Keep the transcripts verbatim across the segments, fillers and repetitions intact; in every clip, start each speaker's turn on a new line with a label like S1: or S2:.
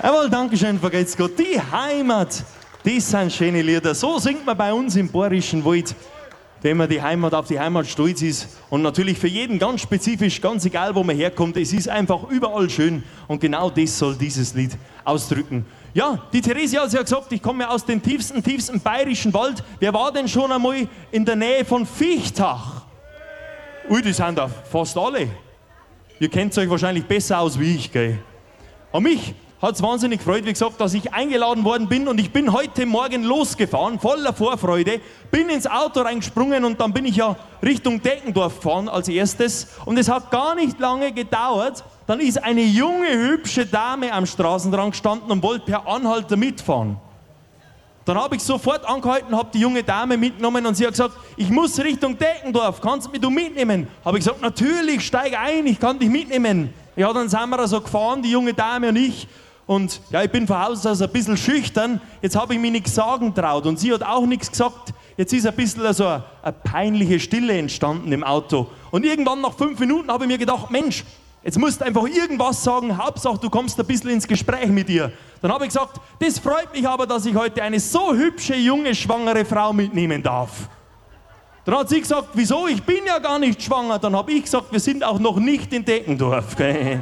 S1: Jawohl, Dankeschön, vergeht's Gott. Die Heimat, das sind schöne Lieder. So singt man bei uns im Bayerischen Wald, wenn man die Heimat auf die Heimat stolz ist. Und natürlich für jeden ganz spezifisch, ganz egal, wo man herkommt. Es ist einfach überall schön. Und genau das soll dieses Lied ausdrücken. Ja, die Theresia hat ja gesagt, ich komme aus dem tiefsten, tiefsten bayerischen Wald. Wer war denn schon einmal in der Nähe von Viechtach? Ui, die sind da fast alle. Ihr kennt euch wahrscheinlich besser aus wie ich, gell? Aber mich hat es wahnsinnig gefreut, wie gesagt, dass ich eingeladen worden bin und ich bin heute Morgen losgefahren, voller Vorfreude, bin ins Auto reingesprungen und dann bin ich ja Richtung Deckendorf gefahren als erstes und es hat gar nicht lange gedauert, dann ist eine junge, hübsche Dame am Straßenrand gestanden und wollte per Anhalter mitfahren. Dann habe ich sofort angehalten, habe die junge Dame mitgenommen und sie hat gesagt, ich muss Richtung Deckendorf, kannst du mich du mitnehmen? Habe ich gesagt, natürlich, steig ein, ich kann dich mitnehmen. Ja, dann sind wir also gefahren, die junge Dame und ich. Und ja, ich bin von Haus aus ein bisschen schüchtern, jetzt habe ich mich nichts sagen traut und sie hat auch nichts gesagt. Jetzt ist ein bisschen so eine, eine peinliche Stille entstanden im Auto. Und irgendwann nach fünf Minuten habe ich mir gedacht, Mensch, jetzt musst du einfach irgendwas sagen, Hauptsache du kommst ein bisschen ins Gespräch mit ihr. Dann habe ich gesagt, das freut mich aber, dass ich heute eine so hübsche, junge, schwangere Frau mitnehmen darf. Dann hat sie gesagt, wieso, ich bin ja gar nicht schwanger. Dann habe ich gesagt, wir sind auch noch nicht in Deckendorf.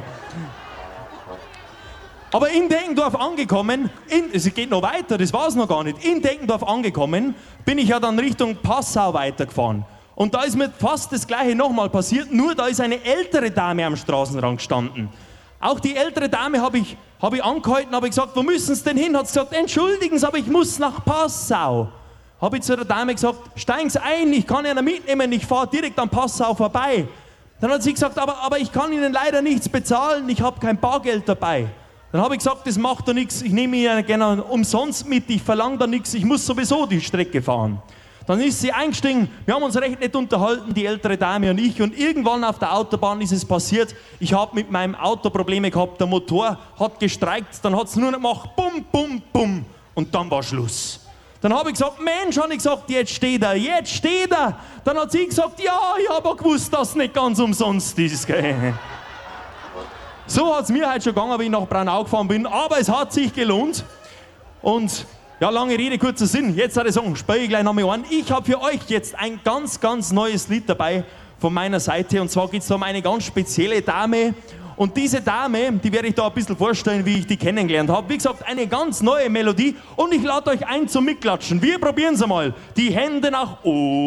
S1: Aber in Deckendorf angekommen, in, es geht noch weiter, das war es noch gar nicht, in Deckendorf angekommen, bin ich ja dann Richtung Passau weitergefahren. Und da ist mir fast das Gleiche nochmal passiert, nur da ist eine ältere Dame am Straßenrand gestanden. Auch die ältere Dame habe ich, hab ich angehalten, habe ich gesagt, wo müssen Sie denn hin? Hat sie gesagt, entschuldigen Sie, aber ich muss nach Passau. Habe ich zu der Dame gesagt, steigen Sie ein, ich kann Ihnen mitnehmen, ich fahre direkt an Passau vorbei. Dann hat sie gesagt, aber, aber ich kann Ihnen leider nichts bezahlen, ich habe kein Bargeld dabei. Dann habe ich gesagt, das macht doch nichts, ich nehme Ihnen gerne umsonst mit, ich verlange da nichts, ich muss sowieso die Strecke fahren. Dann ist sie eingestiegen, wir haben uns recht nett unterhalten, die ältere Dame und ich, und irgendwann auf der Autobahn ist es passiert, ich habe mit meinem Auto Probleme gehabt, der Motor hat gestreikt, dann hat es nur noch gemacht, bum, bum, bum, und dann war Schluss. Dann habe ich gesagt, Mensch, habe ich gesagt, jetzt steht er, jetzt steht er. Dann hat sie gesagt, ja, ich habe auch gewusst, dass es nicht ganz umsonst ist. Gell? So hat es mir halt schon gegangen, wie ich nach Braunau gefahren bin, aber es hat sich gelohnt. Und ja, lange Rede, kurzer Sinn, jetzt hat ich sagen, spiele ich gleich nochmal an. Ich habe für euch jetzt ein ganz, ganz neues Lied dabei von meiner Seite, und zwar geht es um eine ganz spezielle Dame. Und diese Dame, die werde ich da ein bisschen vorstellen, wie ich die kennengelernt habe. Wie gesagt, eine ganz neue Melodie und ich lade euch ein zum Mitklatschen. Wir probieren es einmal. Die Hände nach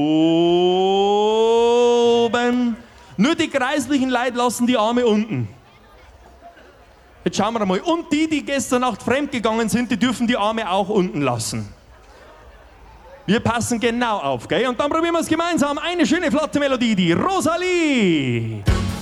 S1: oben. Nur die kreislichen Leute lassen die Arme unten. Jetzt schauen wir einmal. Und die, die gestern Nacht fremdgegangen sind, die dürfen die Arme auch unten lassen. Wir passen genau auf, gell? Und dann probieren wir es gemeinsam. Eine schöne, flotte Melodie, die Rosalie.